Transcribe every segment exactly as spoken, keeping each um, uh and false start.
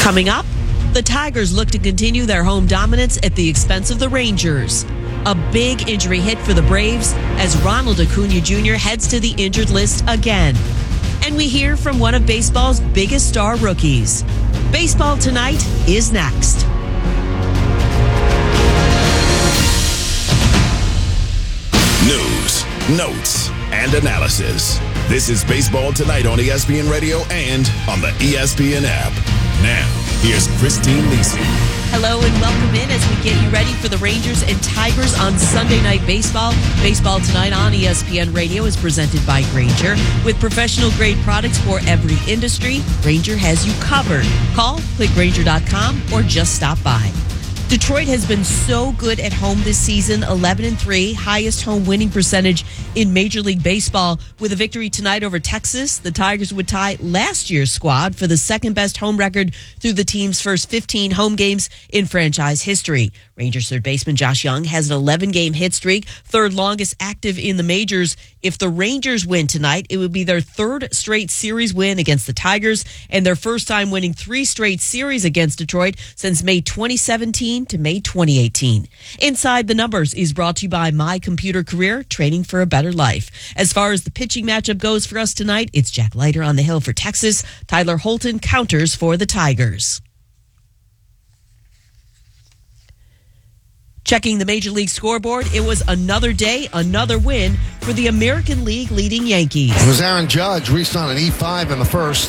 Coming up, the Tigers look to continue their home dominance at the expense of the Rangers. A big injury hit for the Braves as Ronald Acuna Junior heads to the injured list again. And we hear from one of baseball's biggest star rookies. Baseball Tonight is next. News, notes, and analysis. This is Baseball Tonight on E S P N Radio and on the E S P N app. Now, here's Christine Lisi. Hello and welcome in as we get you ready for the Rangers and Tigers on Sunday Night Baseball. Baseball Tonight on E S P N Radio is presented by Grainger. With professional-grade products for every industry, Grainger has you covered. Call, click Grainger dot com, or just stop by. Detroit has been so good at home this season, eleven and three, highest home winning percentage in Major League Baseball. With a victory tonight over Texas, the Tigers would tie last year's squad for the second best home record through the team's first fifteen home games in franchise history. Rangers third baseman Josh Young has an eleven-game hit streak, third longest active in the majors. If the Rangers win tonight, it would be their third straight series win against the Tigers and their first time winning three straight series against Detroit since May twenty seventeen to May twenty eighteen. Inside the Numbers is brought to you by My Computer Career, training for a better life. As far as the pitching matchup goes for us tonight, it's Jack Leiter on the hill for Texas. Tyler Holton counters for the Tigers. Checking the Major League scoreboard, it was another day, another win for the American League leading Yankees. It was Aaron Judge reached on an E five in the first.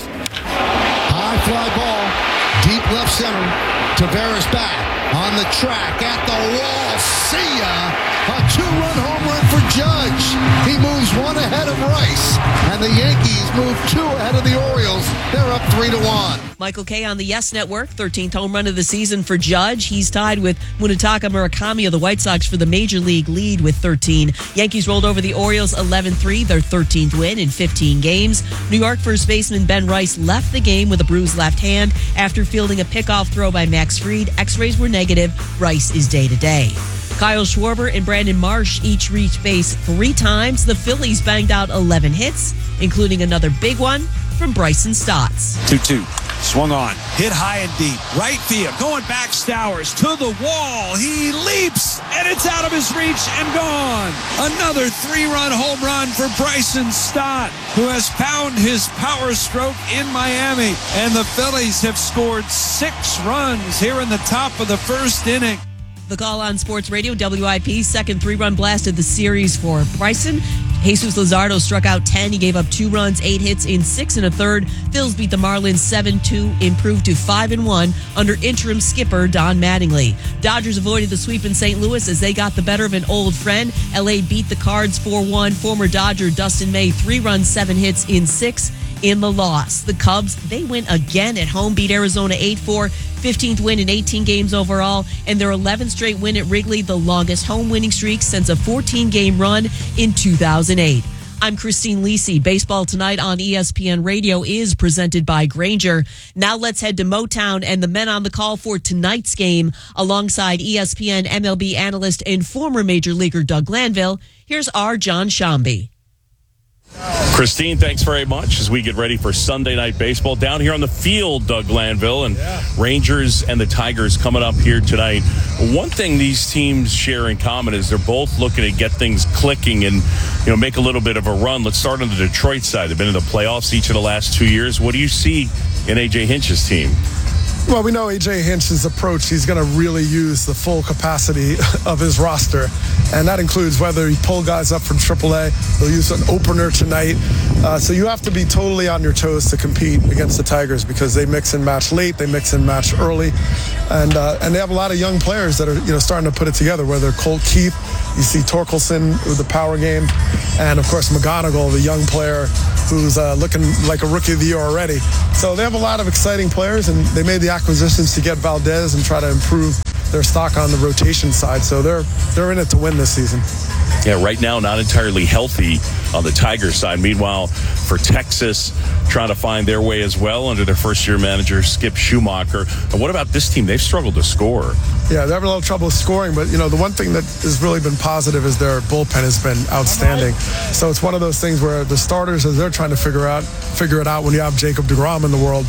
High fly ball, deep left center. Tavares back on the track at the wall. See ya! A two-run home run for Judge. He moves one ahead of Rice, and the Yankees move two ahead of the Orioles. They're up three to one. Michael Kay on the Yes Network, thirteenth home run of the season for Judge. He's tied with Munetaka Murakami of the White Sox for the Major League lead with thirteen. Yankees rolled over the Orioles eleven three, their thirteenth win in fifteen games. New York first baseman Ben Rice left the game with a bruised left hand after fielding a pickoff throw by Max Fried. X-rays were negative. Rice is day-to-day. Kyle Schwarber and Brandon Marsh each reached base three times. The Phillies banged out eleven hits, including another big one from Bryson Stotts. two two. Swung on. Hit high and deep. Right field. Going back Stowers to the wall. He leaps, and it's out of his reach and gone. Another three-run home run for Bryson Stott, who has found his power stroke in Miami. And the Phillies have scored six runs here in the top of the first inning. The call on Sports Radio, W I P's second three-run blast of the series for Bryson. Jesus Luzardo struck out ten. He gave up two runs, eight hits in six and a third. Phils beat the Marlins seven two, improved to five and one under interim skipper Don Mattingly. Dodgers avoided the sweep in Saint Louis as they got the better of an old friend. L A beat the Cards four one. Former Dodger Dustin May, three runs, seven hits in six in the loss. The Cubs, they win again at home, beat Arizona eight four, fifteenth win in eighteen games overall, and their eleventh straight win at Wrigley, the longest home winning streak since a fourteen-game run in two thousand eight. I'm Christine Lisi. Baseball Tonight on E S P N Radio is presented by Grainger. Now let's head to Motown and the men on the call for tonight's game alongside E S P N M L B analyst and former Major Leaguer Doug Glanville. Here's our John Shambi. Christine, thanks very much as we get ready for Sunday Night Baseball down here on the field, Doug Glanville, and yeah. Rangers and the Tigers coming up here tonight. One thing these teams share in common is they're both looking to get things clicking and, you know, make a little bit of a run. Let's start on the Detroit side. They've been in the playoffs each of the last two years. What do you see in A J Hinch's team? Well, we know A J Hinch's approach. He's going to really use the full capacity of his roster, and that includes whether he pull guys up from triple A. He'll use an opener tonight. Uh, so you have to be totally on your toes to compete against the Tigers because they mix and match late, they mix and match early, and uh, and they have a lot of young players that are you know starting to put it together. Whether Colt Keith, you see Torkelson with the power game, and of course McGonigal, the young player who's uh, looking like a rookie of the year already. So they have a lot of exciting players, and they made the acquisitions to get Valdez and try to improve their stock on the rotation side. So they're they're in it to win this season. Yeah, right now not entirely healthy on the Tigers side. Meanwhile, for Texas, trying to find their way as well under their first-year manager, Skip Schumacher. And what about this team? They've struggled to score. Yeah, they're having a little trouble scoring, but, you know, the one thing that has really been positive is their bullpen has been outstanding. So it's one of those things where the starters, as they're trying to figure out, figure it out when you have Jacob deGrom in the world,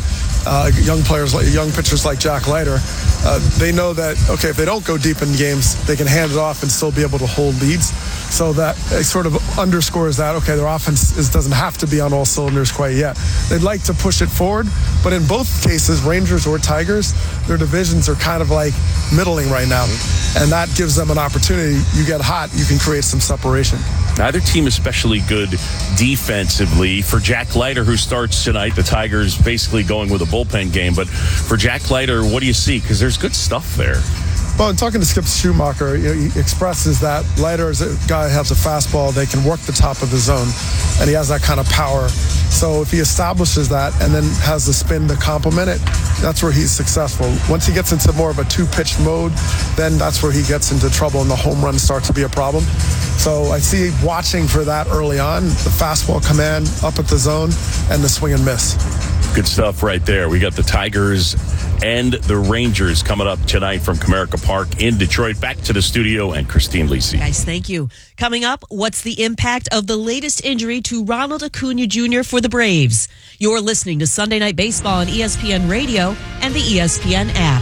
uh, young players, like young pitchers like Jack Leiter, uh, they know that, okay, if they don't go deep in games, they can hand it off and still be able to hold leads. So that it sort of underscores that, okay, their offense is, doesn't have to be on all cylinders quite yet. They'd like to push it forward, but in both cases, Rangers or Tigers, their divisions are kind of like middling right now. And that gives them an opportunity. You get hot, you can create some separation. Neither team especially good defensively. For Jack Leiter, who starts tonight, the Tigers basically going with a bullpen game. But for Jack Leiter, what do you see? Because there's good stuff there. Well, in talking to Skip Schumacher, you know, he expresses that Leiter is a guy who has a fastball. They can work the top of the zone, and he has that kind of power. So if he establishes that and then has the spin to complement it, that's where he's successful. Once he gets into more of a two-pitch mode, then that's where he gets into trouble and the home run starts to be a problem. So I see watching for that early on, the fastball command up at the zone and the swing and miss. Good stuff right there. We got the Tigers and the Rangers coming up tonight from Comerica Park in Detroit. Back to the studio and Christine Lisi. Guys, thank you. Coming up, what's the impact of the latest injury to Ronald Acuna Junior for the Braves? You're listening to Sunday Night Baseball on E S P N Radio and the E S P N app.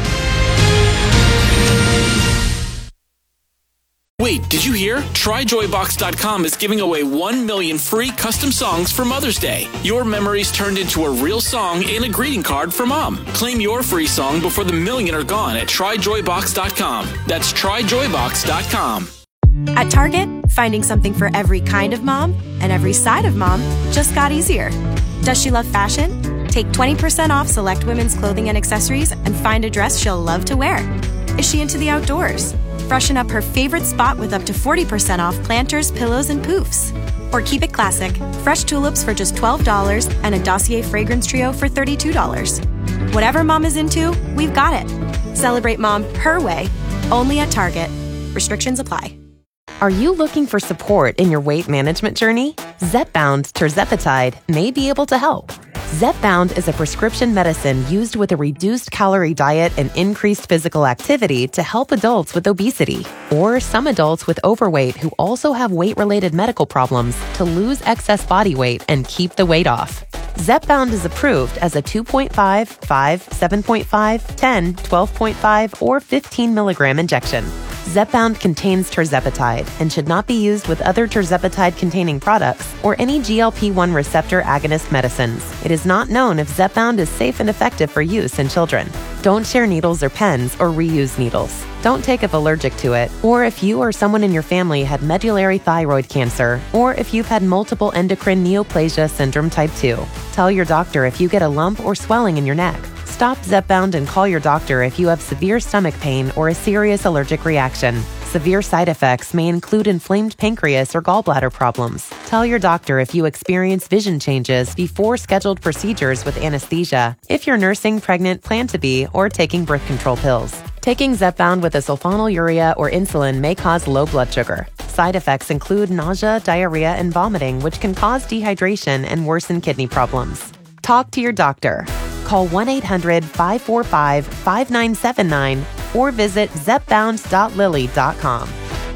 Wait, did you hear? Try Joy Box dot com is giving away one million free custom songs for Mother's Day. Your memories turned into a real song and a greeting card for Mom. Claim your free song before the million are gone at Try Joy Box dot com. That's Try Joy Box dot com. At Target, finding something for every kind of mom and every side of mom just got easier. Does she love fashion? Take twenty percent off select women's clothing and accessories and find a dress she'll love to wear. Is she into the outdoors? Freshen up her favorite spot with up to forty percent off planters, pillows, and poofs. Or keep it classic. Fresh tulips for just twelve dollars and a Dossier fragrance trio for thirty-two dollars. Whatever mom is into, we've got it. Celebrate mom her way, only at Target. Restrictions apply. Are you looking for support in your weight management journey? Zepbound tirzepatide may be able to help. Zepbound is a prescription medicine used with a reduced calorie diet and increased physical activity to help adults with obesity or some adults with overweight who also have weight-related medical problems to lose excess body weight and keep the weight off. Zepbound is approved as a two point five, five, seven point five, ten, twelve point five, or fifteen milligram injection. Zepbound contains tirzepatide and should not be used with other tirzepatide-containing products or any G L P one receptor agonist medicines. It is not known if Zepbound is safe and effective for use in children. Don't share needles or pens or reuse needles. Don't take if allergic to it, or if you or someone in your family had medullary thyroid cancer, or if you've had multiple endocrine neoplasia syndrome type two. Tell your doctor if you get a lump or swelling in your neck. Stop Zepbound and call your doctor if you have severe stomach pain or a serious allergic reaction. Severe side effects may include inflamed pancreas or gallbladder problems. Tell your doctor if you experience vision changes before scheduled procedures with anesthesia, if you're nursing, pregnant, plan to be, or taking birth control pills. Taking Zepbound with a sulfonylurea or insulin may cause low blood sugar. Side effects include nausea, diarrhea, and vomiting, which can cause dehydration and worsen kidney problems. Talk to your doctor. Call one eight hundred, five four five, five nine seven nine or visit zepbound dot lilly dot com.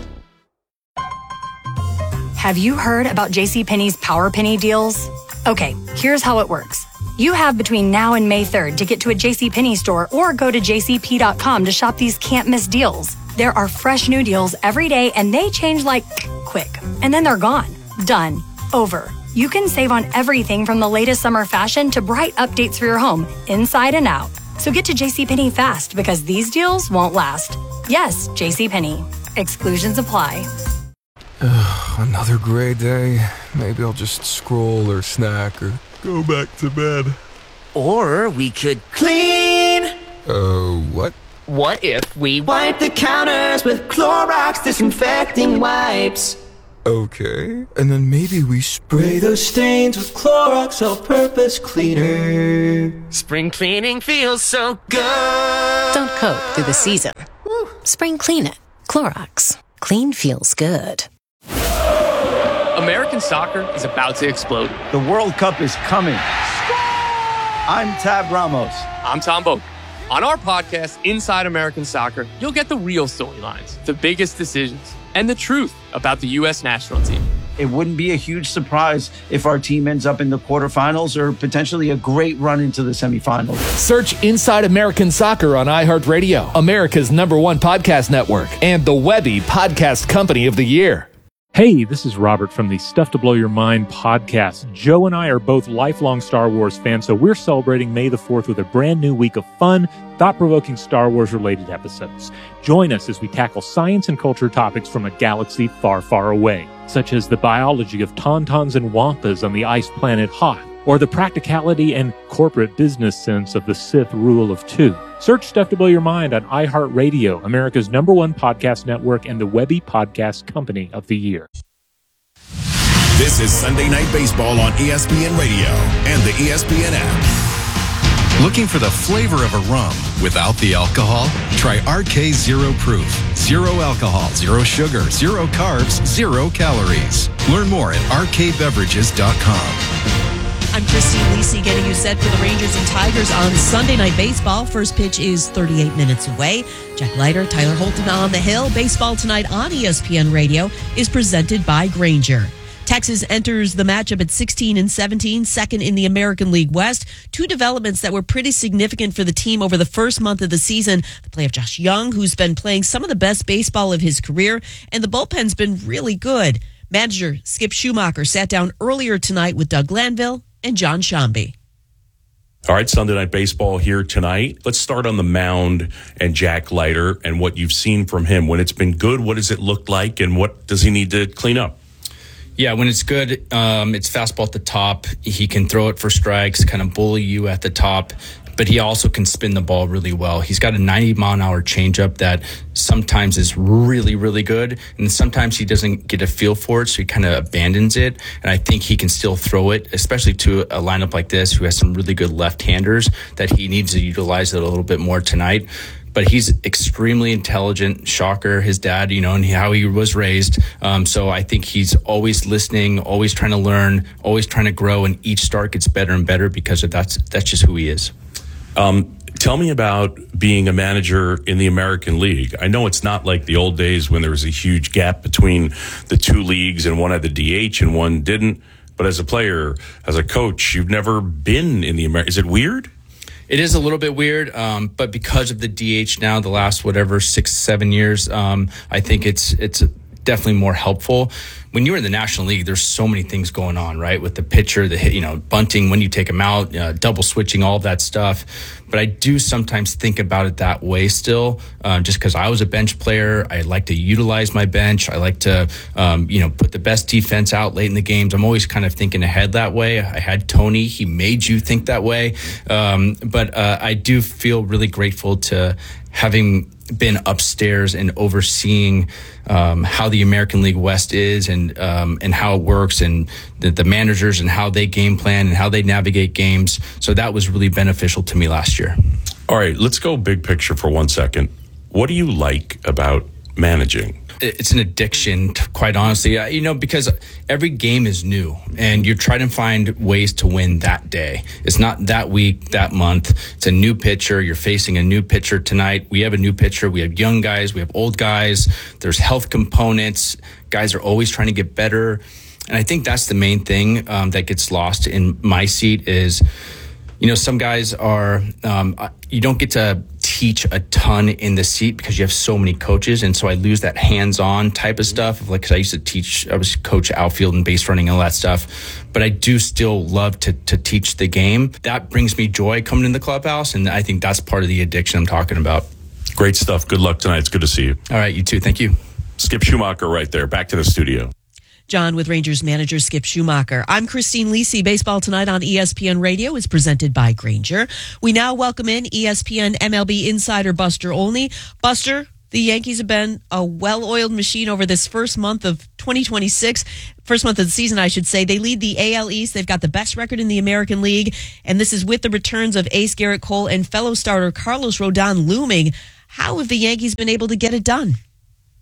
Have you heard about JCPenney's Power Penny deals? Okay, here's how it works. You have between now and May third to get to a JCPenney store or go to j c p dot com to shop these can't-miss deals. There are fresh new deals every day and they change like quick. And then they're gone. Done. Over. You can save on everything from the latest summer fashion to bright updates for your home, inside and out. So get to JCPenney fast because these deals won't last. Yes, JCPenney. Exclusions apply. Another gray day. Maybe I'll just scroll or snack or go back to bed. Or we could clean. Uh, what? What if we wipe the counters with Clorox disinfecting wipes? Okay, and then maybe we spray those stains with Clorox all-purpose cleaner. Spring cleaning feels so good. Don't coat through the season. Woo. Spring clean it. Clorox. Clean feels good. American soccer is about to explode. The World Cup is coming. I'm Tab Ramos. I'm Tom Boak. On our podcast, Inside American Soccer, you'll get the real storylines, the biggest decisions, and the truth about the U S national team. it wouldn't be a huge surprise if our team ends up in the quarterfinals or potentially a great run into the semifinals. Search Inside American Soccer on iHeartRadio, America's number one podcast network, and the Webby Podcast Company of the Year. Hey, this is Robert from the Stuff to Blow Your Mind podcast. Joe and I are both lifelong Star Wars fans, so we're celebrating May the fourth with a brand new week of fun, thought-provoking Star Wars-related episodes. Join us as we tackle science and culture topics from a galaxy far, far away, such as the biology of tauntauns and wampas on the ice planet Hoth, or the practicality and corporate business sense of the Sith Rule of Two. Search Stuff to Blow Your Mind on iHeartRadio, America's number one podcast network, and the Webby Podcast Company of the Year. This is Sunday Night Baseball on E S P N Radio and the E S P N app. Looking for the flavor of a rum without the alcohol? Try R K Zero Proof. Zero alcohol, zero sugar, zero carbs, zero calories. Learn more at R K beverages dot com. I'm Christine Lisi getting you set for the Rangers and Tigers on Sunday Night Baseball. First pitch is thirty-eight minutes away. Jack Leiter, Tyler Holton on the hill. Baseball tonight on E S P N Radio is presented by Grainger. Texas enters the matchup at sixteen and seventeen, second in the American League West. Two developments that were pretty significant for the team over the first month of the season. The play of Josh Young, who's been playing some of the best baseball of his career, and the bullpen's been really good. Manager Skip Schumacher sat down earlier tonight with Doug Glanville and John Shambi. All right, Sunday Night Baseball here tonight. Let's start on the mound and Jack Leiter and what you've seen from him. When it's been good, what does it look like, and what does he need to clean up? Yeah, when it's good, um, it's fastball at the top. He can throw it for strikes, kind of bully you at the top, but he also can spin the ball really well. He's got a ninety mile an hour changeup that sometimes is really, really good, and sometimes he doesn't get a feel for it, so he kind of abandons it. And I think he can still throw it, especially to a lineup like this who has some really good left-handers that he needs to utilize it a little bit more tonight. But he's extremely intelligent. Shocker, his dad, you know, and how he was raised. Um, so I think he's always listening, always trying to learn, always trying to grow, and each start gets better and better because of that's that's just who he is. Um, tell me about being a manager in the American League. I know it's not like the old days when there was a huge gap between the two leagues and one had the D H and one didn't. But as a player, as a coach, you've never been in the American. Is it weird? It is a little bit weird, um, but because of the D H now, the last whatever six, seven years, um, I think it's it's definitely more helpful. When you're in the National League, there's so many things going on, right? With the pitcher, the hit, you know, bunting when you take him out, uh, double switching, all of that stuff. But I do sometimes think about it that way still, um, just because I was a bench player. I like to utilize my bench. I like to, um, you know, put the best defense out late in the games. I'm always kind of thinking ahead that way. I had Tony. He made you think that way. Um, but uh, I do feel really grateful to having been upstairs and overseeing um, how the American League West is and um, and how it works, and the, the managers and how they game plan and how they navigate games. So that was really beneficial to me last year. All right, let's go big picture for one second. What do you like about managing? It's an addiction, quite honestly, you know, because every game is new and you're trying to find ways to win that day. It's not that week, that month. It's a new pitcher. You're facing a new pitcher tonight. We have a new pitcher. We have young guys. We have old guys. There's health components. Guys are always trying to get better. And I think that's the main thing um, that gets lost in my seat is, you know, some guys are, um, you don't get to teach a ton in the seat because you have so many coaches. And so I lose that hands-on type of stuff. Like, cause I used to teach, I was coach outfield and base running and all that stuff. But I do still love to, to teach the game. That brings me joy coming in the clubhouse. And I think that's part of the addiction I'm talking about. Great stuff. Good luck tonight. It's good to see you. All right. You too. Thank you. Skip Schumacher right there. Back to the studio. John with Rangers manager Skip Schumacher. I'm Christine Lisi. Baseball Tonight on E S P N Radio is presented by Grainger. We now welcome in E S P N M L B insider Buster Olney. Buster, the Yankees have been a well-oiled machine over this first month of twenty twenty-six. First month of the season, I should say. They lead the A L East. They've got the best record in the American League. And this is with the returns of ace Garrett Cole and fellow starter Carlos Rodon looming. How have the Yankees been able to get it done?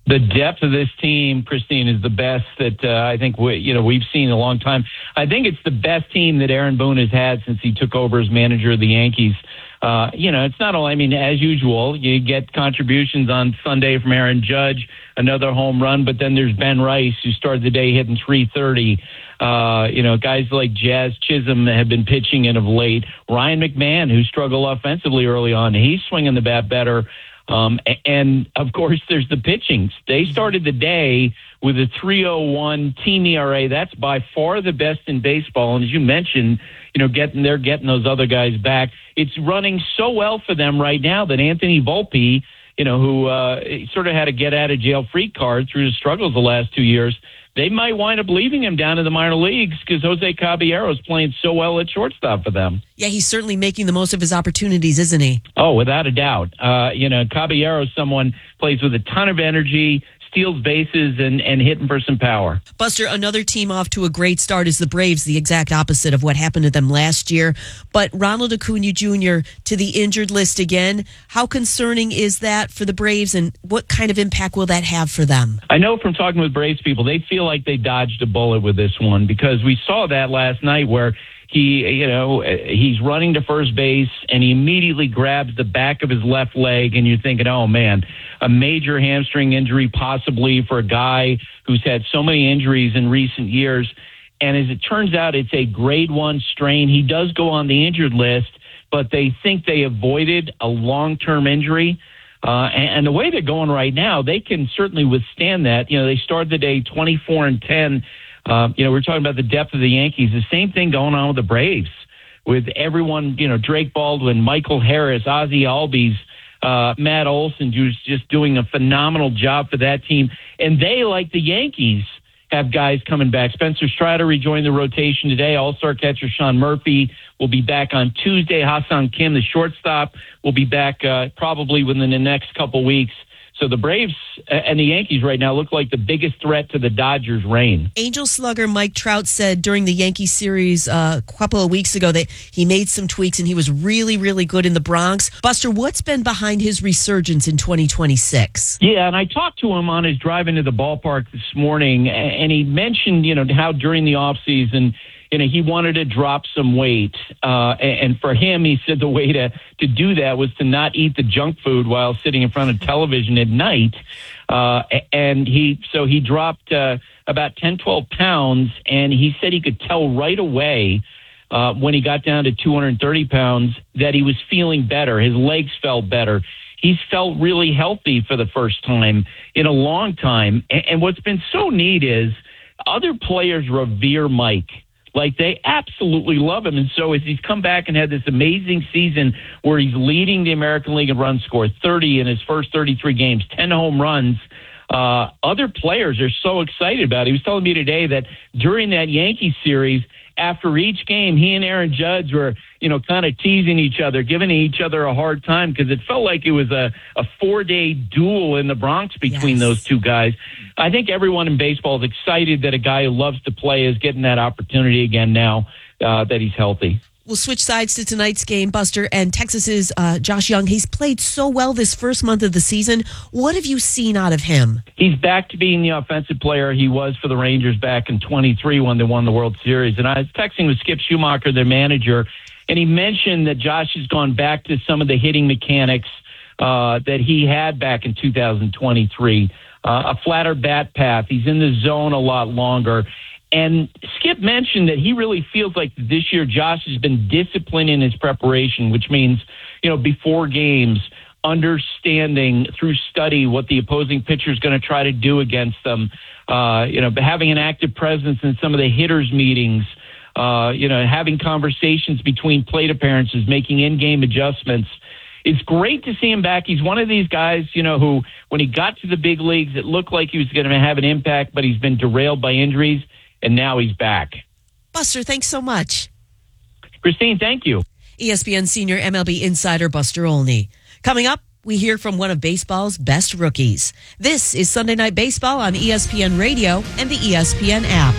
The depth of this team, Christine, is the best that uh, I think we, you know we've seen in a long time. I think it's the best team that Aaron Boone has had since he took over as manager of the Yankees. Uh, you know, it's not all, I mean, as usual, you get contributions on Sunday from Aaron Judge, another home run, but then there's Ben Rice, who started the day hitting three thirty. Uh, you know, guys like Jazz Chisholm have been pitching in of late. Ryan McMahon, who struggled offensively early on, he's swinging the bat better. Um, and, of course, there's the pitching. They started the day with a three oh one team E R A. That's by far the best in baseball. And as you mentioned, you know, getting they're getting those other guys back. It's running so well for them right now that Anthony Volpe, you know, who uh, sort of had a get-out-of-jail-free card through his struggles the last two years, they might wind up leaving him down in the minor leagues because Jose Caballero is playing so well at shortstop for them. Yeah, he's certainly making the most of his opportunities, isn't he? Oh, without a doubt. Uh, you know, Caballero is someone plays with a ton of energy, steals bases, and, and hitting for some power. Buster, another team off to a great start is the Braves, the exact opposite of what happened to them last year. But Ronald Acuna Junior to the injured list again. How concerning is that for the Braves, and what kind of impact will that have for them? I know from talking with Braves people, they feel like they dodged a bullet with this one because we saw that last night where He, you know, he's running to first base and he immediately grabs the back of his left leg, and you're thinking, oh man, a major hamstring injury possibly for a guy who's had so many injuries in recent years. And as it turns out, it's a grade one strain. He does go on the injured list, but they think they avoided a long-term injury. Uh, and, and the way they're going right now, they can certainly withstand that. You know, they started the day twenty-four and ten. Uh, you know, we're talking about the depth of the Yankees. The same thing going on with the Braves, with everyone, you know, Drake Baldwin, Michael Harris, Ozzie Albies, uh, Matt Olson, who's just doing a phenomenal job for that team. And they, like the Yankees, have guys coming back. Spencer Strider rejoined the rotation today. All-star catcher Sean Murphy will be back on Tuesday. Ha-Seong Kim, the shortstop, will be back uh, probably within the next couple weeks. So the Braves and the Yankees right now look like the biggest threat to the Dodgers' reign. Angel slugger Mike Trout said during the Yankee series uh, a couple of weeks ago that he made some tweaks and he was really, really good in the Bronx. Buster, what's been behind his resurgence in twenty twenty-six? Yeah, and I talked to him on his drive into the ballpark this morning, and he mentioned, you know, how during the offseason, you know, he wanted to drop some weight. Uh, and for him, he said the way to, to do that was to not eat the junk food while sitting in front of television at night. Uh, and he, so he dropped uh, about ten, twelve pounds, and he said he could tell right away uh, when he got down to two hundred thirty pounds that he was feeling better. His legs felt better. He's felt really healthy for the first time in a long time. And, and what's been so neat is other players revere Mike. Like, they absolutely love him. And so as he's come back and had this amazing season where he's leading the American League in run score, thirty in his first thirty-three games, ten home runs, uh, other players are so excited about it. He was telling me today that during that Yankee series, after each game, he and Aaron Judge were, you know, kind of teasing each other, giving each other a hard time because it felt like it was a, a four-day duel in the Bronx between yes. those two guys. I think everyone in baseball is excited that a guy who loves to play is getting that opportunity again now uh, that he's healthy. We'll switch sides to tonight's game, Buster, and Texas's uh, Josh Young. He's played so well this first month of the season. What have you seen out of him? He's back to being the offensive player he was for the Rangers back in twenty-three when they won the World Series. And I was texting with Skip Schumacher, their manager, and he mentioned that Josh has gone back to some of the hitting mechanics uh, that he had back in two thousand twenty-three. Uh, a flatter bat path. He's in the zone a lot longer. And Skip mentioned that he really feels like this year Josh has been disciplined in his preparation, which means, you know, before games, understanding through study what the opposing pitcher is going to try to do against them, uh, you know, having an active presence in some of the hitters' meetings, uh, you know, having conversations between plate appearances, making in-game adjustments. It's great to see him back. He's one of these guys, you know, who when he got to the big leagues, it looked like he was going to have an impact, but he's been derailed by injuries. And now he's back. Buster, thanks so much. Christine, thank you. E S P N senior M L B insider Buster Olney. Coming up, we hear from one of baseball's best rookies. This is Sunday Night Baseball on E S P N Radio and the E S P N app.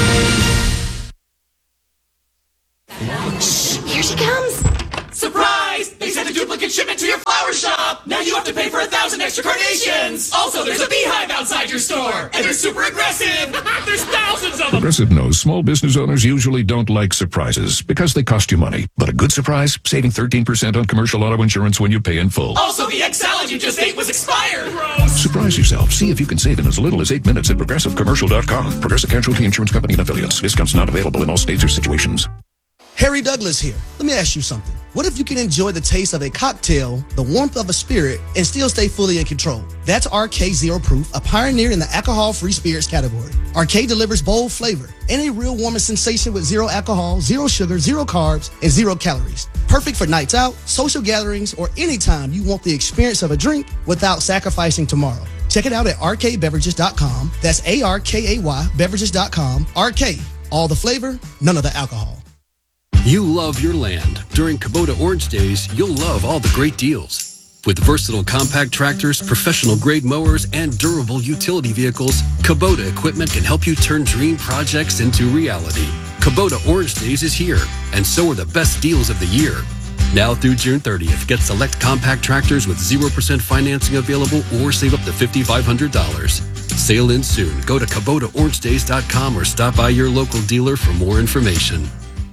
Shh, here she comes. Surprise! surprise! They sent a duplicate shipment to your flower shop! Now you have to pay for a thousand extra carnations! Also, there's a beehive outside your store! And they're super aggressive! There's thousands of them! Progressive knows small business owners usually don't like surprises because they cost you money. But a good surprise, saving thirteen percent on commercial auto insurance when you pay in full. Also, the egg salad you just ate was expired! Gross! Surprise yourself. See if you can save in as little as eight minutes at progressive commercial dot com. Progressive Casualty Insurance Company and affiliates. Discounts not available in all states or situations. Harry Douglas here. Let me ask you something. What if you can enjoy the taste of a cocktail, the warmth of a spirit, and still stay fully in control? That's R K Zero Proof, a pioneer in the alcohol-free spirits category. R K delivers bold flavor and a real warming sensation with zero alcohol, zero sugar, zero carbs, and zero calories. Perfect for nights out, social gatherings, or anytime you want the experience of a drink without sacrificing tomorrow. Check it out at R K beverages dot com. That's A R K A Y beverages dot com. R K, all the flavor, none of the alcohol. You love your land. During Kubota Orange Days, you'll love all the great deals. With versatile compact tractors, professional-grade mowers, and durable utility vehicles, Kubota equipment can help you turn dream projects into reality. Kubota Orange Days is here, and so are the best deals of the year. Now through June thirtieth, get select compact tractors with zero percent financing available or save up to five thousand five hundred dollars. Sale ends soon. Go to Kubota Orange Days dot com or stop by your local dealer for more information.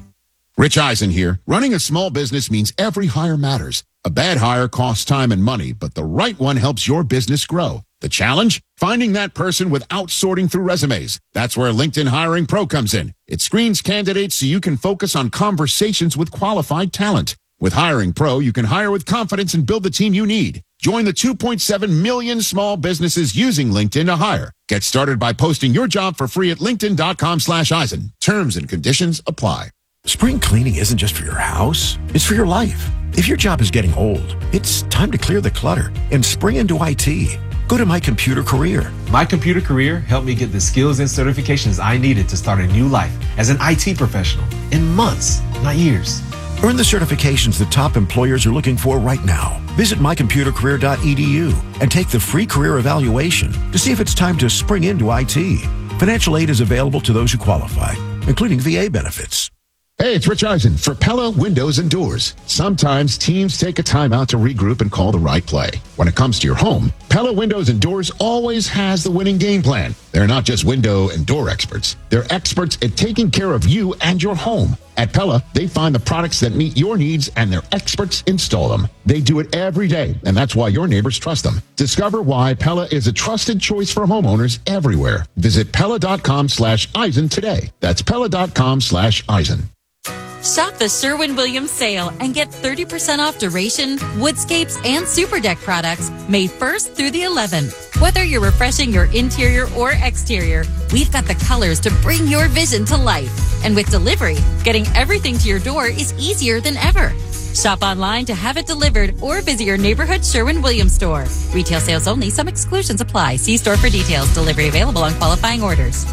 Rich Eisen here. Running a small business means every hire matters. A bad hire costs time and money, but the right one helps your business grow. The challenge? Finding that person without sorting through resumes. That's where LinkedIn Hiring Pro comes in. It screens candidates so you can focus on conversations with qualified talent. With Hiring Pro, you can hire with confidence and build the team you need. Join the two point seven million small businesses using LinkedIn to hire. Get started by posting your job for free at linkedin dot com slash Eisen. Terms and conditions apply. Spring cleaning isn't just for your house, it's for your life. If your job is getting old, it's time to clear the clutter and spring into I T. Go to My Computer Career. My Computer Career helped me get the skills and certifications I needed to start a new life as an I T professional in months, not years. Earn the certifications the top employers are looking for right now. Visit my computer career dot e d u and take the free career evaluation to see if it's time to spring into I T. Financial aid is available to those who qualify, including V A benefits. Hey, it's Rich Eisen for Pella Windows and Doors. Sometimes teams take a time out to regroup and call the right play. When it comes to your home, Pella Windows and Doors always has the winning game plan. They're not just window and door experts. They're experts at taking care of you and your home. At Pella, they find the products that meet your needs and their experts install them. They do it every day, and that's why your neighbors trust them. Discover why Pella is a trusted choice for homeowners everywhere. Visit Pella dot com slash Eisen today. That's Pella dot com slash Eisen. Shop the Sherwin-Williams sale and get thirty percent off Duration, Woodscapes, and Super Deck products May first through the eleventh. Whether you're refreshing your interior or exterior, we've got the colors to bring your vision to life. And with delivery, getting everything to your door is easier than ever. Shop online to have it delivered or visit your neighborhood Sherwin-Williams store. Retail sales only. Some exclusions apply. See store for details. Delivery available on qualifying orders.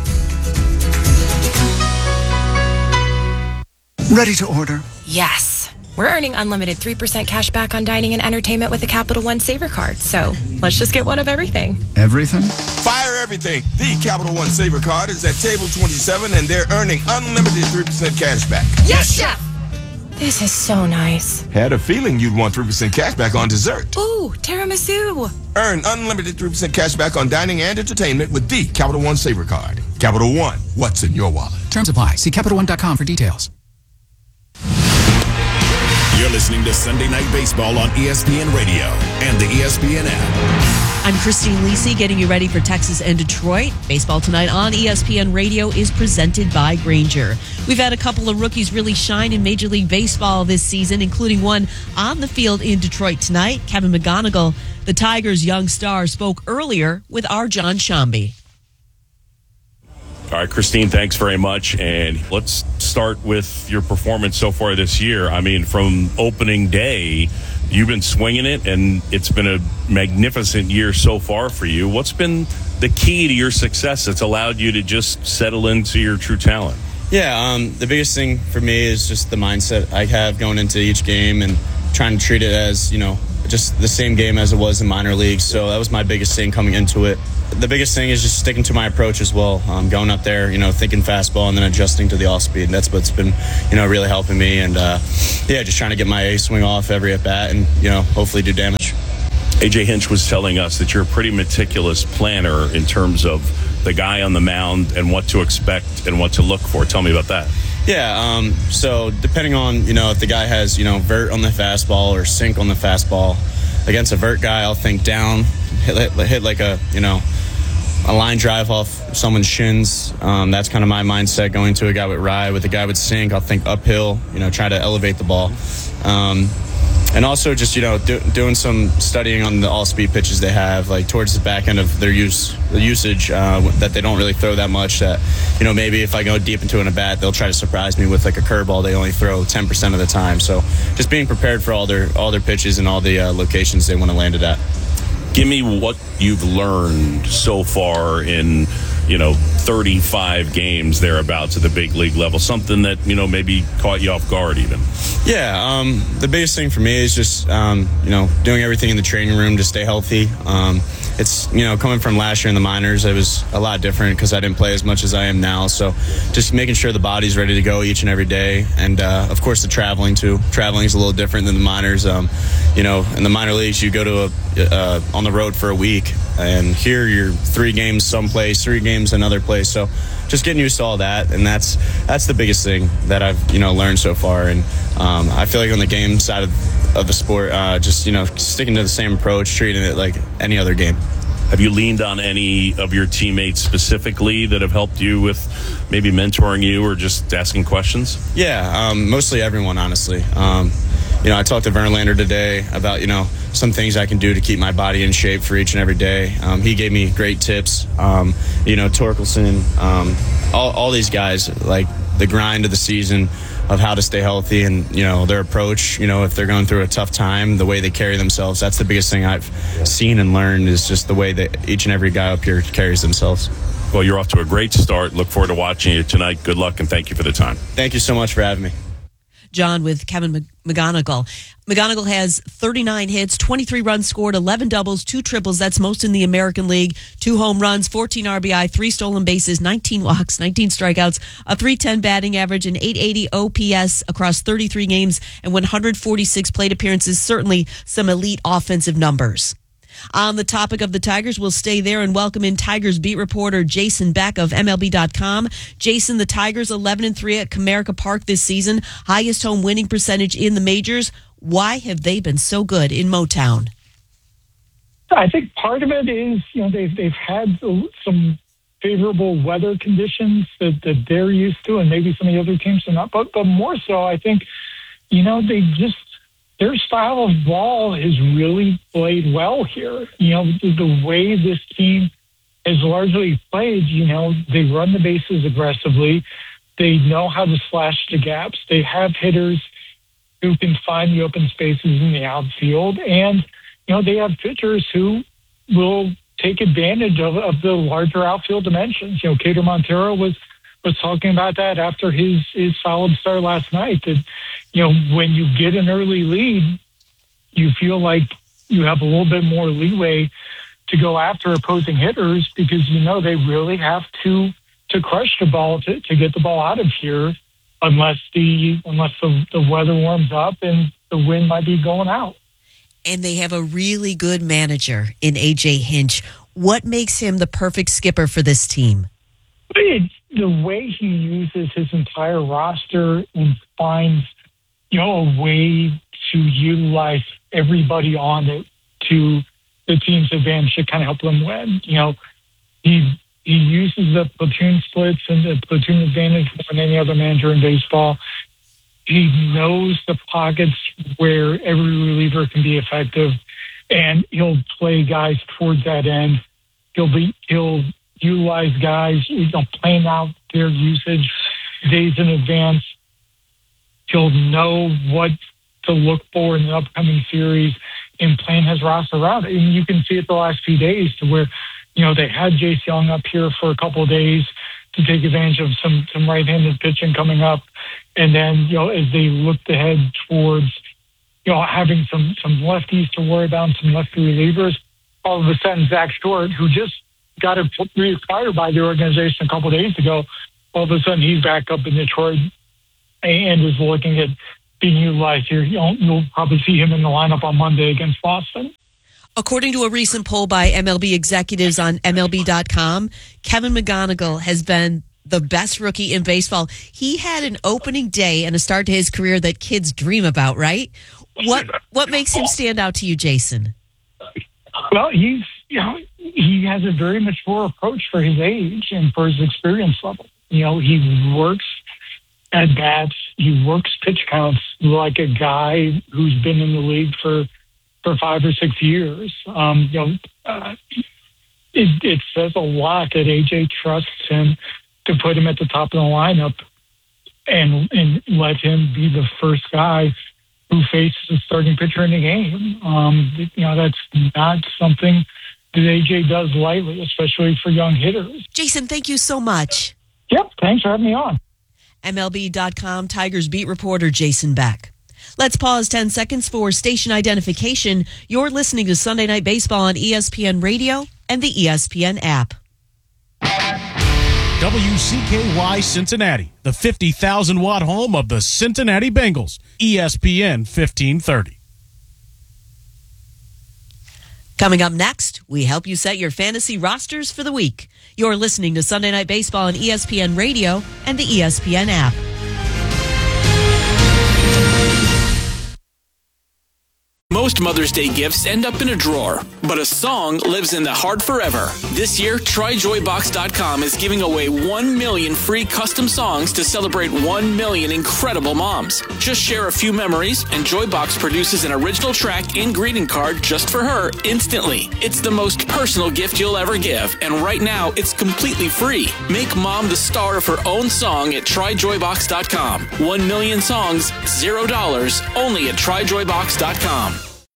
Ready to order? Yes. We're earning unlimited three percent cash back on dining and entertainment with the Capital One Saver Card. So let's just get one of everything. Everything? Fire everything. The Capital One Saver Card is at table twenty-seven, and they're earning unlimited three percent cash back. Yes, Chef! This is so nice. Had a feeling you'd want three percent cash back on dessert. Ooh, tiramisu. Earn unlimited three percent cash back on dining and entertainment with the Capital One Saver Card. Capital One, what's in your wallet? Terms apply. See Capital One dot com for details. You're listening to Sunday Night Baseball on E S P N Radio and the E S P N app. I'm Christine Lisi, getting you ready for Texas and Detroit. Baseball tonight on E S P N Radio is presented by Grainger. We've had a couple of rookies really shine in Major League Baseball this season, including one on the field in Detroit tonight. Kevin McGonigal, the Tigers' young star, spoke earlier with our John Shambi. All right, Christine, thanks very much. And let's start with your performance so far this year. I mean, from opening day, you've been swinging it, and it's been a magnificent year so far for you. What's been the key to your success that's allowed you to just settle into your true talent? Yeah, um, the biggest thing for me is just the mindset I have going into each game and trying to treat it as, you know, just the same game as it was in minor leagues. So that was my biggest thing coming into it. The biggest thing is just sticking to my approach as well. Um, going up there, you know, thinking fastball and then adjusting to the off speed. That's what's been, you know, really helping me. And uh, yeah, just trying to get my swing off every at bat and, you know, hopefully do damage. A J Hinch was telling us that you're a pretty meticulous planner in terms of the guy on the mound and what to expect and what to look for. Tell me about that. Yeah, um, so depending on, you know, if the guy has, you know, vert on the fastball or sink on the fastball, against a vert guy, I'll think down, hit, hit like a, you know, a line drive off someone's shins. Um, that's kind of my mindset going to a guy with rye. With a guy with sink, I'll think uphill, you know, try to elevate the ball. Um, and also just, you know, do, doing some studying on the all-speed pitches they have, like towards the back end of their use, the usage, uh, that they don't really throw that much, that, you know, maybe if I go deep into an at-bat, they'll try to surprise me with like a curveball they only throw ten percent of the time. So just being prepared for all their all their pitches and all the uh, locations they want to land it at. Give me what you've learned so far in, you know, thirty-five games thereabouts at the big league level, something that, you know, maybe caught you off guard even. Yeah, um, the biggest thing for me is just, um, you know, doing everything in the training room to stay healthy. Um, it's, you know, coming from last year in the minors, it was a lot different because I didn't play as much as I am now. So just making sure the body's ready to go each and every day. And, uh, of course, the traveling, too. Traveling is a little different than the minors. Um, you know, in the minor leagues, you go to a, uh, on the road for a week. And here you're three games someplace, three games another place. So just getting used to all that, and that's that's the biggest thing that I've, you know, learned so far. And um, I feel like on the game side of, of the sport, uh, just, you know, sticking to the same approach, treating it like any other game. Have you leaned on any of your teammates specifically that have helped you with maybe mentoring you or just asking questions? Yeah, um, mostly everyone, honestly. Um, you know, I talked to Verlander today about, you know, some things I can do to keep my body in shape for each and every day. Um, he gave me great tips. Um, you know, Torkelson, um, all, all these guys, like the grind of the season of how to stay healthy and, you know, their approach, you know, if they're going through a tough time, the way they carry themselves. That's the biggest thing I've seen and learned is just the way that each and every guy up here carries themselves. Well, you're off to a great start. Look forward to watching you tonight. Good luck, and thank you for the time. Thank you so much for having me. John with Kevin McGonigal. McGonigal has thirty-nine hits, twenty-three runs scored, eleven doubles, two triples. That's most in the American League. Two home runs, fourteen R B I, three stolen bases, nineteen walks, nineteen strikeouts, a three ten batting average, an eight eighty O P S across thirty-three games, and one hundred forty-six plate appearances. Certainly some elite offensive numbers. On the topic of the Tigers, we'll stay there and welcome in Tigers beat reporter Jason Beck of M L B dot com. Jason, the Tigers eleven and three at Comerica Park this season, highest home winning percentage in the majors. Why have they been so good in Motown? I think part of it is, you know, they've they've had some favorable weather conditions that, that they're used to, and maybe some of the other teams are not. But but more so, I think, you know, they just their style of ball has really played well here. You know, the, the way this team has largely played, you know, they run the bases aggressively. They know how to slash the gaps. They have hitters who can find the open spaces in the outfield. And, you know, they have pitchers who will take advantage of, of the larger outfield dimensions. You know, Cater Montero was was talking about that after his, his solid start last night, that, you know, when you get an early lead, you feel like you have a little bit more leeway to go after opposing hitters because, you know, they really have to to crush the ball to, to get the ball out of here unless the unless the, the weather warms up and the wind might be going out. And they have a really good manager in A J Hinch. What makes him the perfect skipper for this team? It's the way he uses his entire roster and finds, you know, a way to utilize everybody on it to the team's advantage to kind of help them win. You know, he he uses the platoon splits and the platoon advantage more than any other manager in baseball. He knows the pockets where every reliever can be effective, and he'll play guys towards that end. He'll be he'll utilize guys, you know, plan out their usage days in advance. He'll know what to look for in the upcoming series and plan his roster around it. And you can see it the last few days to where, you know, they had Jace Young up here for a couple of days to take advantage of some, some right-handed pitching coming up. And then, you know, as they looked ahead towards, you know, having some, some lefties to worry about, some lefty relievers, all of a sudden Zach Short, who just got reacquired by the organization a couple of days ago, all of a sudden he's back up in Detroit and is looking at be new life here. You'll, you'll probably see him in the lineup on Monday against Boston. According to a recent poll by M L B executives on M L B dot com, Kevin McGonigal has been the best rookie in baseball. He had an opening day and a start to his career that kids dream about, right? What what makes him stand out to you, Jason? Well, he's you know he has a very mature approach for his age and for his experience level. You know, he works at bats, he works pitch counts like a guy who's been in the league for. for five or six years. Um, you know, uh, it, it says a lot that A J trusts him to put him at the top of the lineup and and let him be the first guy who faces a starting pitcher in the game. Um, you know, that's not something that A J does lightly, especially for young hitters. Jason, thank you so much. Yep, thanks for having me on. M L B dot com Tigers beat reporter Jason Beck. Let's pause ten seconds for station identification. You're listening to Sunday Night Baseball on E S P N Radio and the E S P N app. W C K Y Cincinnati, the fifty thousand watt home of the Cincinnati Bengals. E S P N fifteen thirty. Coming up next, we help you set your fantasy rosters for the week. You're listening to Sunday Night Baseball on E S P N Radio and the E S P N app. Most Mother's Day gifts end up in a drawer, but a song lives in the heart forever. This year, Try Joy Box dot com is giving away one million free custom songs to celebrate one million incredible moms. Just share a few memories, and Joybox produces an original track and greeting card just for her instantly. It's the most personal gift you'll ever give, and right now, it's completely free. Make mom the star of her own song at Try Joy Box dot com. One million songs, zero dollars, only at Try Joy Box dot com.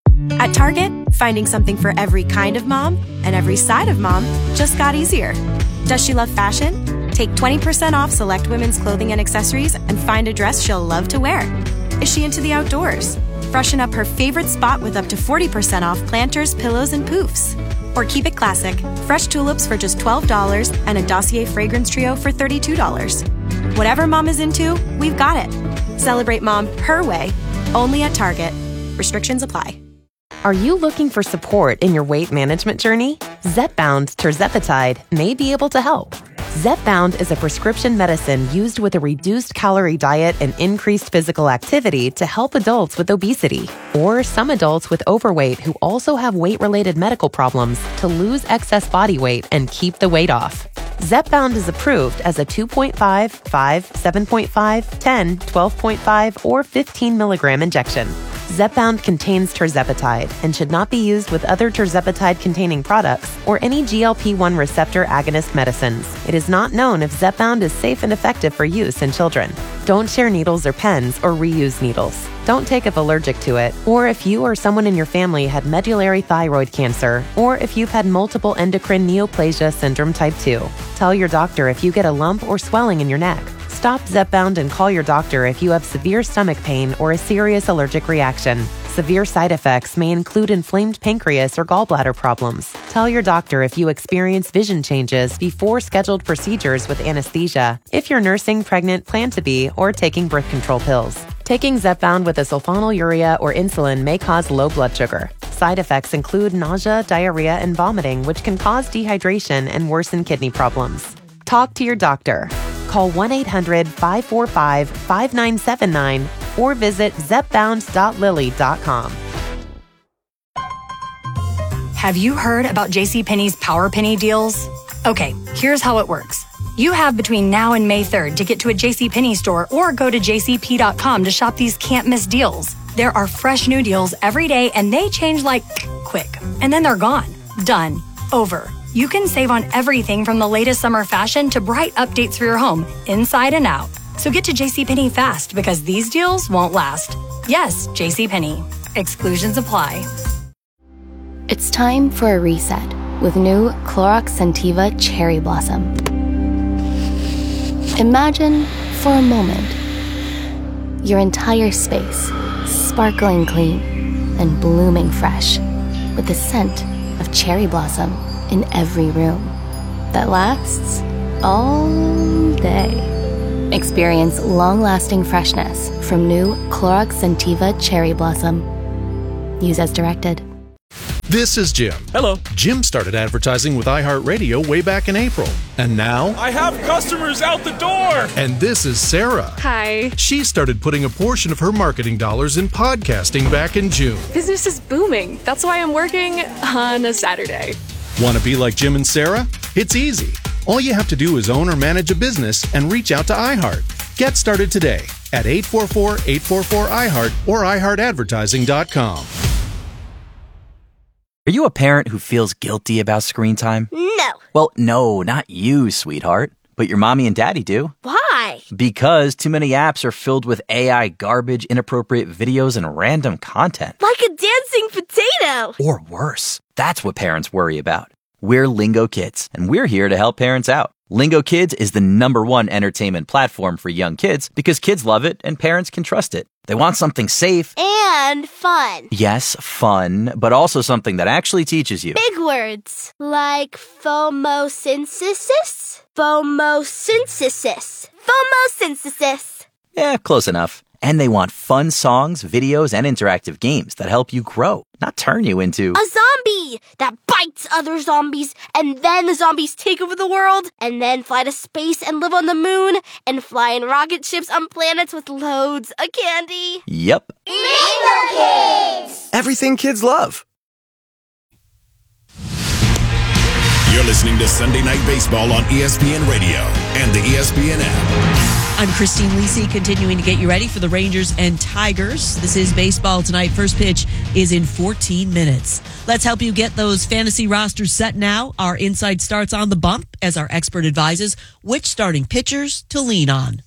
At Target, finding something for every kind of mom and every side of mom just got easier. Does she love fashion? Take twenty percent off select women's clothing and accessories and find a dress she'll love to wear. Is she into the outdoors? Freshen up her favorite spot with up to forty percent off planters, pillows, and poofs. Or keep it classic, fresh tulips for just twelve dollars and a Dossier fragrance trio for thirty-two dollars. Whatever mom is into, we've got it. Celebrate mom her way, only at Target. Restrictions apply. Are you looking for support in your weight management journey? Zepbound tirzepatide may be able to help. Zepbound is a prescription medicine used with a reduced calorie diet and increased physical activity to help adults with obesity or some adults with overweight who also have weight-related medical problems to lose excess body weight and keep the weight off. Zepbound is approved as a two point five, five, seven point five, ten, twelve point five, or fifteen milligram injection. Zepbound contains tirzepatide and should not be used with other tirzepatide-containing products or any G L P one receptor agonist medicines. It is not known if Zepbound is safe and effective for use in children. Don't share needles or pens or reuse needles. Don't take if allergic to it, or if you or someone in your family had medullary thyroid cancer, or if you've had multiple endocrine neoplasia syndrome type two. Tell your doctor if you get a lump or swelling in your neck. Stop Zepbound and call your doctor if you have severe stomach pain or a serious allergic reaction. Severe side effects may include inflamed pancreas or gallbladder problems. Tell your doctor if you experience vision changes before scheduled procedures with anesthesia, if you're nursing, pregnant, plan to be, or taking birth control pills. Taking Zepbound with a sulfonylurea or insulin may cause low blood sugar. Side effects include nausea, diarrhea, and vomiting, which can cause dehydration and worsen kidney problems. Talk to your doctor. Call one eight hundred, five four five, five nine seven nine or visit zepbound dot lilly dot com. Have you heard about JCPenney's Power Penny deals? Okay, here's how it works. You have between now and May third to get to a JCPenney store or go to j c p dot com to shop these can't-miss deals. There are fresh new deals every day and they change like quick. And then they're gone. Done. Over. You can save on everything from the latest summer fashion to bright updates for your home, inside and out. So get to JCPenney fast because these deals won't last. Yes, JCPenney. Exclusions apply. It's time for a reset with new Clorox Scentiva Cherry Blossom. Imagine, for a moment, your entire space sparkling clean and blooming fresh with the scent of cherry blossom in every room that lasts all day. Experience long-lasting freshness from new Clorox Scentiva Cherry Blossom. Use as directed. This is Jim. Hello. Jim started advertising with iHeartRadio way back in April. And now... I have customers out the door! And this is Sarah. Hi. She started putting a portion of her marketing dollars in podcasting back in June. Business is booming. That's why I'm working on a Saturday. Want to be like Jim and Sarah? It's easy. All you have to do is own or manage a business and reach out to iHeart. Get started today at eight four four, eight four four, I heart or i heart advertising dot com. Are you a parent who feels guilty about screen time? No. Well, no, not you, sweetheart. But your mommy and daddy do. Why? Because too many apps are filled with A I garbage, inappropriate videos, and random content. Like a dancing potato. Or worse. That's what parents worry about. We're Lingo Kids, and we're here to help parents out. Lingo Kids is the number one entertainment platform for young kids because kids love it and parents can trust it. They want something safe. And fun. Yes, fun, but also something that actually teaches you. Big words like phomosynthesis, phomosynthesis, phomosynthesis. Yeah, close enough. And they want fun songs, videos, and interactive games that help you grow, not turn you into... a zombie that bites other zombies, and then the zombies take over the world, and then fly to space and live on the moon, and fly in rocket ships on planets with loads of candy. Yep. Lingo Kids! Everything kids love. You're listening to Sunday Night Baseball on E S P N Radio and the E S P N app. I'm Christine Lisi, continuing to get you ready for the Rangers and Tigers. This is Baseball Tonight. First pitch is in fourteen minutes. Let's help you get those fantasy rosters set now. Our insight starts on the bump as our expert advises which starting pitchers to lean on.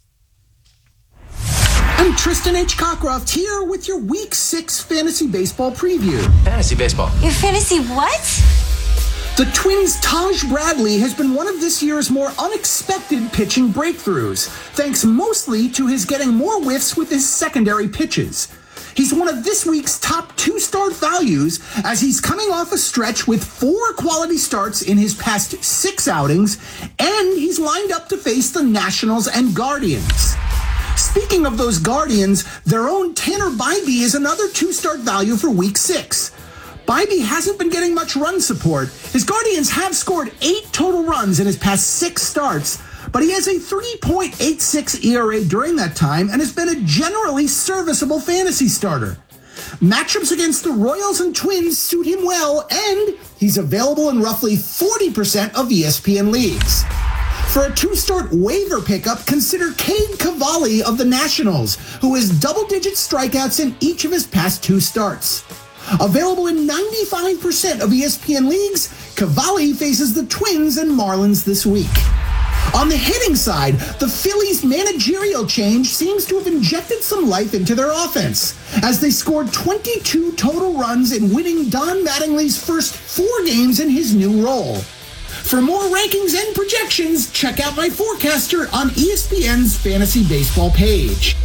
I'm Tristan H. Cockcroft here with your Week six Fantasy Baseball preview. Fantasy Baseball. Your fantasy what? The Twins' Taj Bradley has been one of this year's more unexpected pitching breakthroughs, thanks mostly to his getting more whiffs with his secondary pitches. He's one of this week's top two-star values as he's coming off a stretch with four quality starts in his past six outings, and he's lined up to face the Nationals and Guardians. Speaking of those Guardians, their own Tanner Bybee is another two-star value for Week six. Bybee hasn't been getting much run support. His Guardians have scored eight total runs in his past six starts, but he has a three point eight six E R A during that time and has been a generally serviceable fantasy starter. Matchups against the Royals and Twins suit him well, and he's available in roughly forty percent of E S P N leagues. For a two-start waiver pickup, consider Cade Cavalli of the Nationals, who has double-digit strikeouts in each of his past two starts. Available in ninety-five percent of E S P N leagues, Cavalli faces the Twins and Marlins this week. On the hitting side, the Phillies' managerial change seems to have injected some life into their offense, as they scored twenty-two total runs in winning Don Mattingly's first four games in his new role. For more rankings and projections, check out my forecaster on E S P N's Fantasy Baseball page.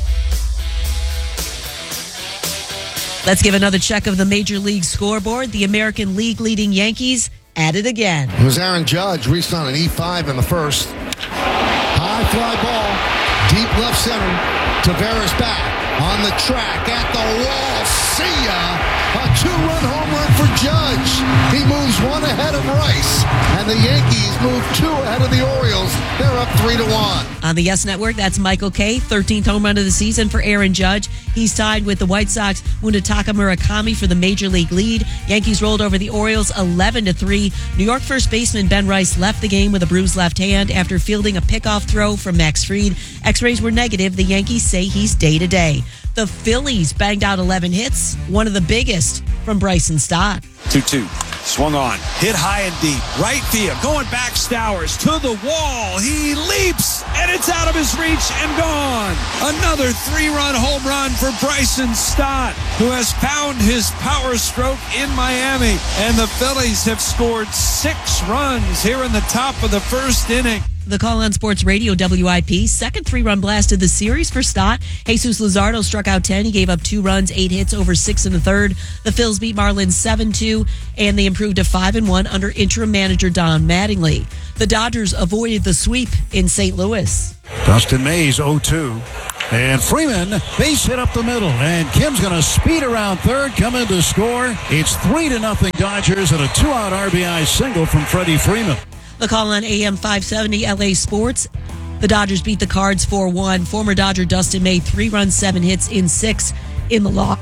Let's give another check of the Major League scoreboard. The American League leading Yankees at it again. It was Aaron Judge reached on an E five in the first. High fly ball, deep left center. Taveras back on the track at the wall. See ya! A two-run home run for Judge. He moves one ahead of Rice, and the Yankees move two ahead of the Orioles. They're up three to one. On the Yes Network, that's Michael Kay, thirteenth home run of the season for Aaron Judge. He's tied with the White Sox Munetaka Murakami for the Major League lead. Yankees rolled over the Orioles eleven to three. New York first baseman Ben Rice left the game with a bruised left hand after fielding a pickoff throw from Max Fried. X-rays were negative. The Yankees say he's day-to-day. The Phillies banged out eleven hits, one of the biggest from Bryson Stott. two two. Swung on. Hit high and deep. Right field. Going back Stowers to the wall. He leaps, and it's out of his reach and gone. Another three-run home run for Bryson Stott, who has found his power stroke in Miami. And the Phillies have scored six runs here in the top of the first inning. The Call on Sports Radio W I P, second three-run blast of the series for Stott. Jesus Luzardo struck out ten. He gave up two runs, eight hits over six in the third. The Phils beat Marlins seven two, and they improved to five and one under interim manager Don Mattingly. The Dodgers avoided the sweep in Saint Louis. Dustin Mays oh two. And Freeman, base hit up the middle. And Kim's going to speed around third, come in to score. It's three to nothing Dodgers and a two-out R B I single from Freddie Freeman. The Call on A M five seventy L A Sports. The Dodgers beat the Cards four one. Former Dodger Dustin May, three runs, seven hits in six in the loss.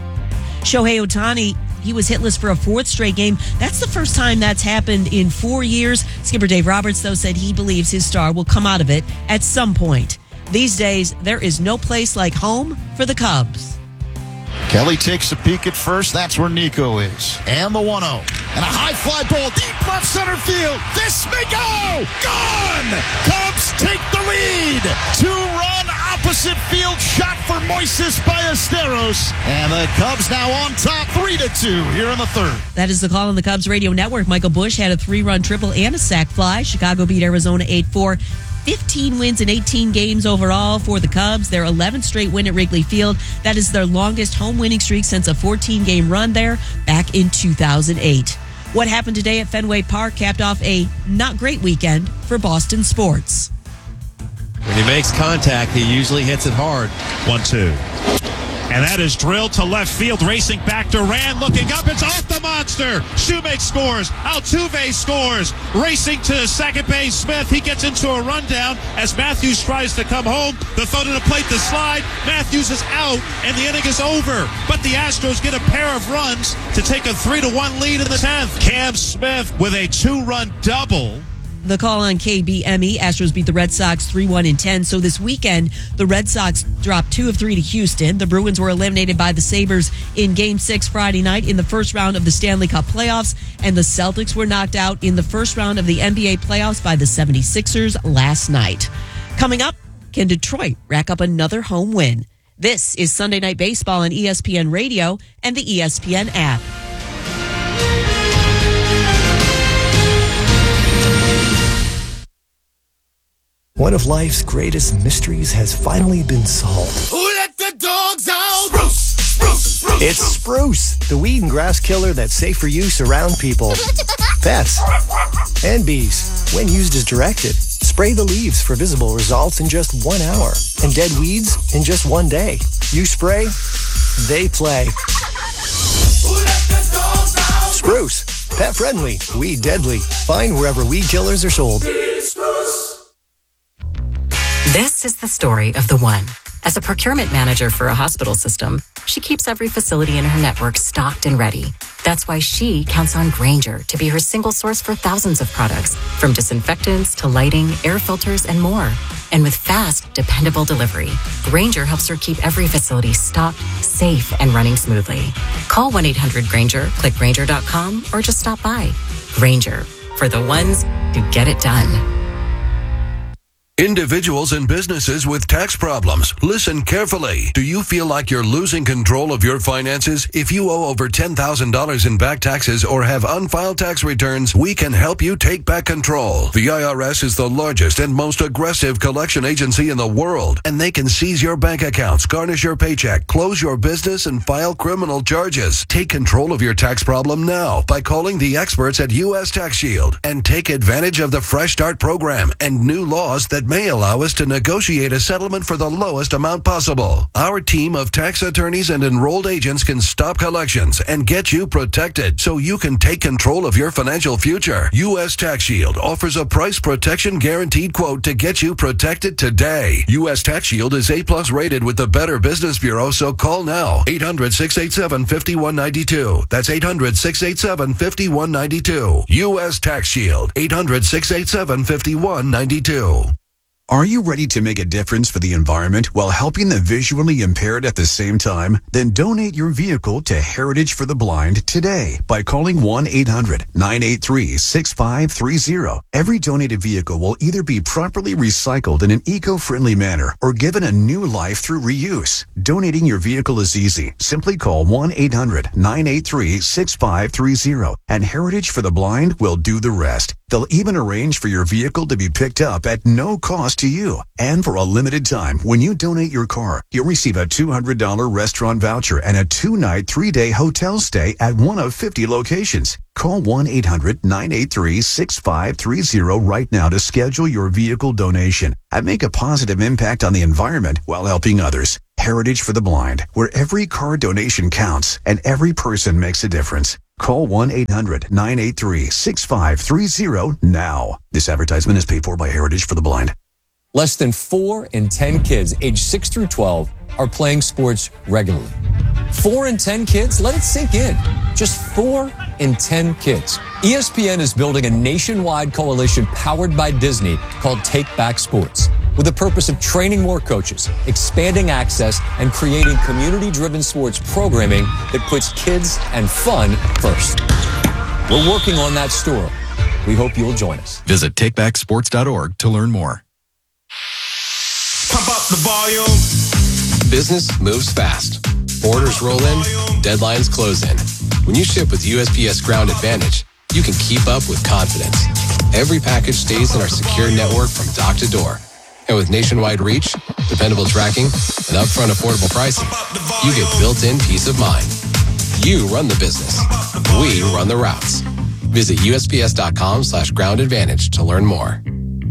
Shohei Ohtani, he was hitless for a fourth straight game. That's the first time that's happened in four years. Skipper Dave Roberts, though, said he believes his star will come out of it at some point. These days, there is no place like home for the Cubs. Kelly takes a peek at first. That's where Nico is. And the one oh. And a high fly ball deep left center field. This may go. Gone. Cubs take the lead. Two-run opposite field shot for Moises Ballesteros. And the Cubs now on top three to two here in the third. That is the Call on the Cubs radio network. Michael Busch had a three-run triple and a sac fly. Chicago beat Arizona eight four. fifteen wins in eighteen games overall for the Cubs. Their eleventh straight win at Wrigley Field. That is their longest home winning streak since a fourteen-game run there back in two thousand eight. What happened today at Fenway Park capped off a not great weekend for Boston sports. When he makes contact, he usually hits it hard. one two. And that is drilled to left field, racing back. Duran looking up. It's off the monster. Shoemake scores. Altuve scores. Racing to second base, Smith. He gets into a rundown as Matthews tries to come home. The throw to the plate, the slide. Matthews is out, and the inning is over. But the Astros get a pair of runs to take a three to one lead in the tenth. Cam Smith with a two-run double. The Call on K B M E. Astros beat the Red Sox three one in ten. So this weekend, the Red Sox dropped two of three to Houston. The Bruins were eliminated by the Sabres in Game six Friday night in the first round of the Stanley Cup playoffs. And the Celtics were knocked out in the first round of the N B A playoffs by the seventy-sixers last night. Coming up, can Detroit rack up another home win? This is Sunday Night Baseball on E S P N Radio and the E S P N app. One of life's greatest mysteries has finally been solved. Who let the dogs out? Spruce, spruce, spruce. It's Spruce, the weed and grass killer that's safe for use around people, pets, and bees. When used as directed, spray the leaves for visible results in just one hour and dead weeds in just one day. You spray, they play. Who let the dogs out? Spruce, pet friendly, weed deadly. Find wherever weed killers are sold. This is the story of the one. As a procurement manager for a hospital system, she keeps every facility in her network stocked and ready. That's why she counts on Grainger to be her single source for thousands of products, from disinfectants to lighting, air filters, and more. And with fast, dependable delivery, Grainger helps her keep every facility stocked, safe, and running smoothly. Call one eight hundred Grainger, click Grainger dot com, or just stop by. Grainger, for the ones who get it done. Individuals and businesses with tax problems, listen carefully. Do you feel like you're losing control of your finances? If you owe over ten thousand dollars in back taxes or have unfiled tax returns, we can help you take back control. The I R S is the largest and most aggressive collection agency in the world, and they can seize your bank accounts, garnish your paycheck, close your business, and file criminal charges. Take control of your tax problem now by calling the experts at U S Tax Shield and take advantage of the Fresh Start program and new laws that may allow us to negotiate a settlement for the lowest amount possible. Our team of tax attorneys and enrolled agents can stop collections and get you protected so you can take control of your financial future. U S Tax Shield offers a price protection guaranteed quote to get you protected today. U S Tax Shield is A plus rated with the Better Business Bureau, so call now. eight hundred, six eight seven, five one nine two. That's eight hundred, six eight seven, five one nine two. U S Tax Shield. eight hundred, six eight seven, five one nine two. Are you ready to make a difference for the environment while helping the visually impaired at the same time? Then donate your vehicle to Heritage for the Blind today by calling one eight hundred nine eight three six five three zero. Every donated vehicle will either be properly recycled in an eco-friendly manner or given a new life through reuse. Donating your vehicle is easy. Simply call one eight hundred nine eight three six five three zero and Heritage for the Blind will do the rest. They'll even arrange for your vehicle to be picked up at no cost to you. And for a limited time, when you donate your car, you'll receive a two hundred dollars restaurant voucher and a two-night, three-day hotel stay at one of fifty locations. Call one eight hundred nine eight three six five three zero right now to schedule your vehicle donation and make a positive impact on the environment while helping others. Heritage for the Blind, where every car donation counts and every person makes a difference. Call one eight hundred nine eight three six five three zero now. This advertisement is paid for by Heritage for the Blind. Less than four in ten kids aged six through twelve are playing sports regularly. Four in ten kids? Let it sink in. Just four in ten kids. E S P N is building a nationwide coalition powered by Disney called Take Back Sports, with the purpose of training more coaches, expanding access, and creating community-driven sports programming that puts kids and fun first. We're working on that story. We hope you'll join us. Visit take back sports dot org to learn more. Pump up the volume. Business moves fast. Orders roll in, deadlines close in. When you ship with U S P S Ground Advantage, you can keep up with confidence. Every package stays in our secure network from dock to door. And with nationwide reach, dependable tracking, and upfront affordable pricing, you get built-in peace of mind. You run the business. We run the routes. Visit U S P S dot com slash ground advantage to learn more.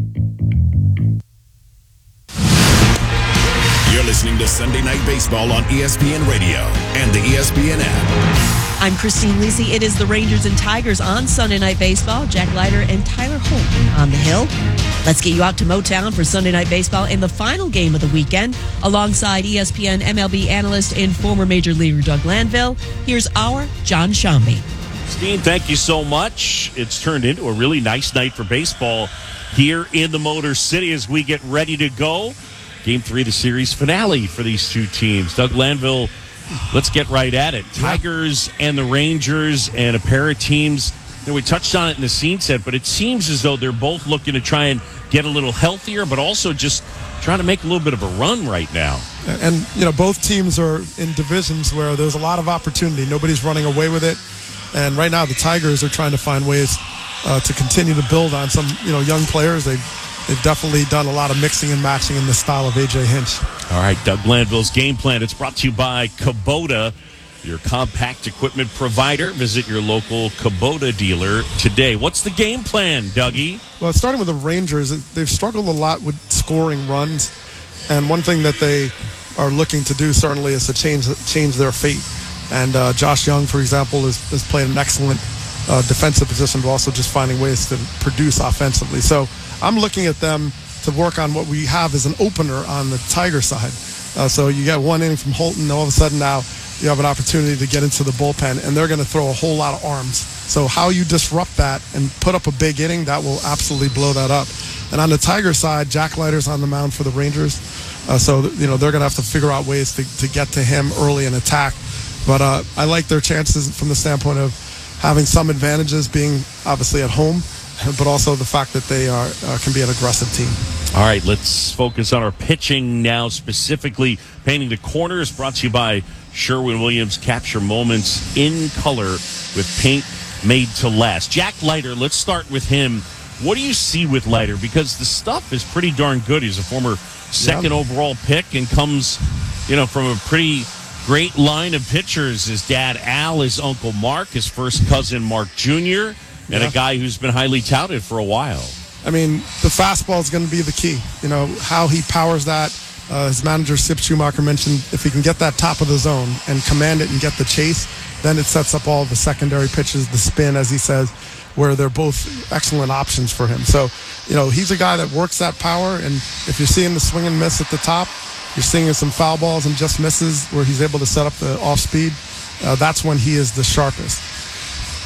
You're listening to Sunday Night Baseball on E S P N Radio and the E S P N app. I'm Christine Lisi. It is the Rangers and Tigers on Sunday Night Baseball. Jack Leiter and Tyler Holt on the hill. Let's get you out to Motown for Sunday Night Baseball in the final game of the weekend. Alongside E S P N M L B analyst and former Major Leaguer Doug Glanville, here's our John Shambi. Steve, thank you so much. It's turned into a really nice night for baseball here in the Motor City as we get ready to go. Game three of the series finale for these two teams. Doug Glanville, let's get right at it. Tigers and the Rangers and a pair of teams. You know, we touched on it in the scene set, but it seems as though they're both looking to try and get a little healthier, but also just trying to make a little bit of a run right now. And, you know, both teams are in divisions where there's a lot of opportunity. Nobody's running away with it. And right now the Tigers are trying to find ways uh, to continue to build on some, you know, young players. They've, they've definitely done a lot of mixing and matching in the style of A J Hinch. All right, Doug Glanville's Game Plan. It's brought to you by Kubota, your compact equipment provider. Visit your local Kubota dealer today. What's the game plan, Dougie? Well, starting with the Rangers, they've struggled a lot with scoring runs. And one thing that they are looking to do certainly is to change change their fate. And uh, Josh Young, for example, is, is playing an excellent uh, defensive position, but also just finding ways to produce offensively. So I'm looking at them to work on what we have as an opener on the Tiger side. Uh, so you get one inning from Holton, all of a sudden now you have an opportunity to get into the bullpen, and they're going to throw a whole lot of arms. So how you disrupt that and put up a big inning, that will absolutely blow that up. And on the Tiger side, Jack Leiter's on the mound for the Rangers. Uh, so, you know, they're going to have to figure out ways to, to get to him early in attack. But uh, I like their chances from the standpoint of having some advantages, being obviously at home, but also the fact that they are uh, can be an aggressive team. All right, let's focus on our pitching now, specifically painting the corners, brought to you by Sherwin-Williams. Capture moments in color with paint made to last. Jack Leiter, let's start with him. What do you see with Leiter? Because the stuff is pretty darn good. He's a former second yeah. overall pick and comes, you know, from a pretty great line of pitchers. His dad, Al, his uncle, Mark, his first cousin, Mark Junior, and yeah. a guy who's been highly touted for a while. I mean, the fastball is going to be the key. You know, how he powers that. Uh, his manager, Sip Schumacher, mentioned if he can get that top of the zone and command it and get the chase, then it sets up all the secondary pitches, the spin, as he says, where they're both excellent options for him. So, you know, he's a guy that works that power, and if you're seeing the swing and miss at the top, you're seeing some foul balls and just misses where he's able to set up the off-speed, uh, that's when he is the sharpest.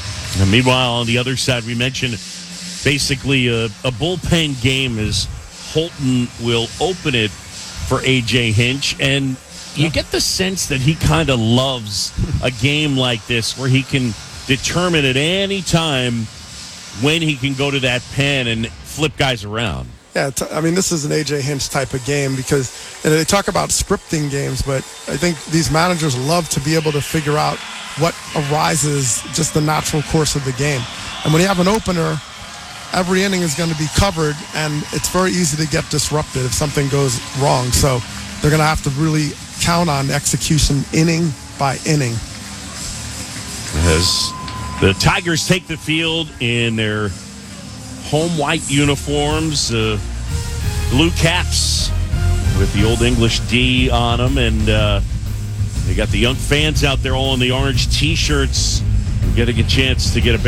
And meanwhile, on the other side, we mentioned basically a, a bullpen game is Holton will open it for A J Hinch, and you get the sense that he kind of loves a game like this where he can determine at any time when he can go to that pen and flip guys around. Yeah, t- I mean, this is an A J Hinch type of game because and they talk about scripting games, but I think these managers love to be able to figure out what arises, just the natural course of the game. And when you have an opener, every inning is going to be covered, and it's very easy to get disrupted if something goes wrong. So they're going to have to really count on execution inning by inning. As the Tigers take the field in their home white uniforms, uh, blue caps with the Old English D on them, and uh, they got the young fans out there all in the orange T-shirts, getting a chance to get a